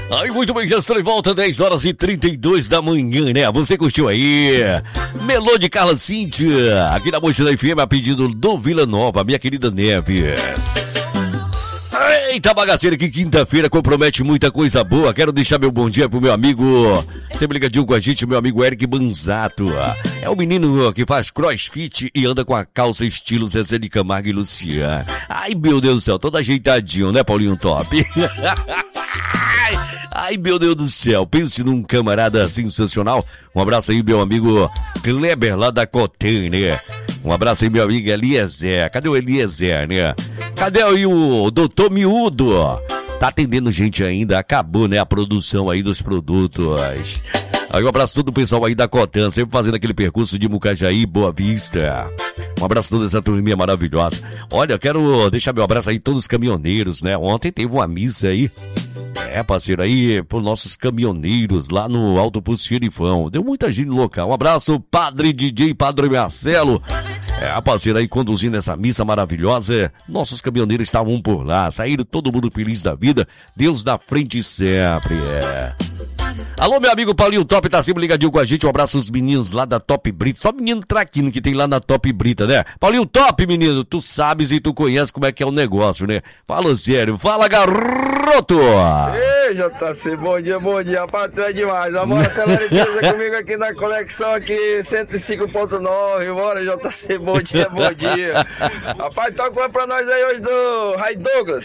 Aí, muito bem, já estou de volta, 10 horas e 32 da manhã, né? Você curtiu aí? Melô de Carla Cíntia, aqui na Moça da FM, a pedido do Vila Nova, minha querida Neves. Eita, bagaceira, que quinta-feira compromete muita coisa boa. Quero deixar meu bom dia pro meu amigo, sempre ligadinho com a gente, meu amigo Eric Banzato. É o menino que faz crossfit e anda com a calça estilo Zezé de Camargo e Luciano. Ai, meu Deus do céu, todo ajeitadinho, né, Paulinho Top? Ai, meu Deus do céu, pense num camarada sensacional. Um abraço aí, meu amigo Kleber, lá da Cotem, né? Um abraço aí, meu amigo Eliezer. Cadê o Eliezer, né? Cadê aí o doutor Miúdo? Tá atendendo gente ainda, acabou, né, a produção aí dos produtos. Aí um abraço a todo o pessoal aí da Cotan, sempre fazendo aquele percurso de Mucajaí, Boa Vista. Um abraço a toda essa turminha maravilhosa. Olha, eu quero deixar meu abraço aí a todos os caminhoneiros, né? Ontem teve uma missa aí. Parceiro, aí, por nossos caminhoneiros lá no Alto Posto Xerifão. Deu muita gente no local. Um abraço, Padre DJ, Padre Marcelo. Parceiro, aí conduzindo essa missa maravilhosa. Nossos caminhoneiros estavam por lá. Saíram todo mundo feliz da vida. Deus na frente sempre. Alô, meu amigo Paulinho Top, tá sempre ligadinho com a gente. Um abraço aos meninos lá da Top Brita. Só menino traquino que tem lá na Top Brita, né? Paulinho Top, menino, tu sabes e tu conhece como é que é o negócio, né? Fala sério, fala, garoto! Ei, JC, bom dia, rapaz, tu é demais. Bora, acelera empresa comigo aqui na conexão aqui, 105.9, bora, JC, bom dia. Rapaz, toca uma pra nós aí hoje do Ray Douglas.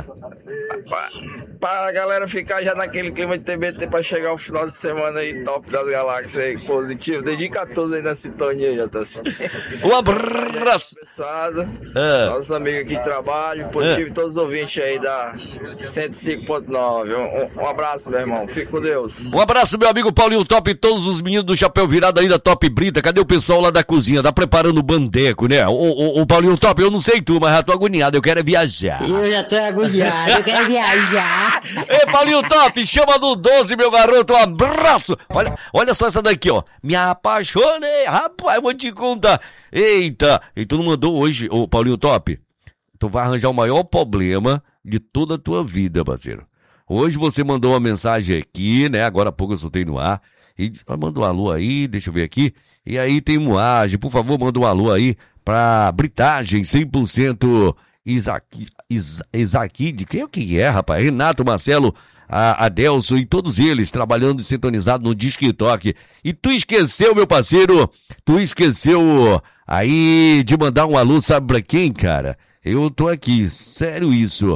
Pra galera ficar já naquele clima de TBT pra chegar o final de semana aí, top das galáxias aí, positivo. Desde 14 aí na sintonia, JC. Um abraço. Nossos amigos aqui de trabalho, positivo e todos os ouvintes aí da 105.9. Um abraço, meu irmão. Fique com Deus. Um abraço, meu amigo Paulinho Top e todos os meninos do Chapéu Virado aí da Top Brita. Cadê o pessoal lá da cozinha? Tá preparando o bandeco, né? O Paulinho Top, eu não sei tu, mas já tô agoniado, eu quero é viajar. Eu já tô agoniado, eu quero viajar. Ei, Paulinho Top, chama do 12, meu garoto, um abraço. Olha só essa daqui, ó. Me apaixonei, rapaz, vou te contar. Eita, e tu não mandou hoje, ô Paulinho Top? Tu vai arranjar o maior problema de toda a tua vida, parceiro. Hoje você mandou uma mensagem aqui, né? Agora há pouco eu soltei no ar. E manda um alô aí, deixa eu ver aqui. E aí tem moagem, por favor, manda um alô aí pra Britagem 100% Isaquide. Quem é que é, rapaz? Renato, Marcelo, Adelson e todos eles trabalhando e sintonizados no Disque Toque. E tu esqueceu, meu parceiro, aí de mandar um alô, sabe pra quem, cara? Eu tô aqui, sério isso.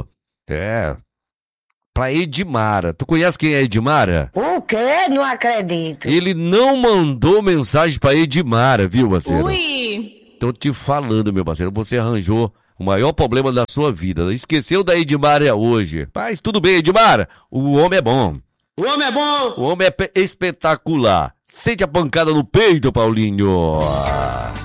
Pra Edmara. Tu conhece quem é Edmara? O quê? Não acredito. Ele não mandou mensagem pra Edmara, viu, parceiro? Ui! Tô te falando, meu parceiro, você arranjou o maior problema da sua vida. Esqueceu da Edmara hoje. Mas tudo bem, Edmara. O homem é bom. O homem é bom. O homem é espetacular. Sente a pancada no peito, Paulinho.